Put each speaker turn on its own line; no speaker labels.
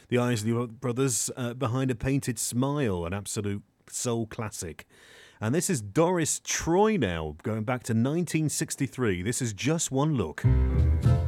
The Isley Brothers, Behind a Painted Smile, an absolute soul classic. And this is Doris Troy now, going back to 1963. This is Just One Look.